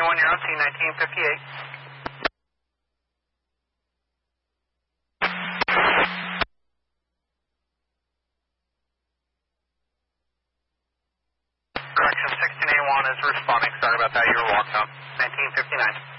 1681, you're on scene, 1958. Correction, 1681 is responding. Sorry about that. You were walked up. 1959.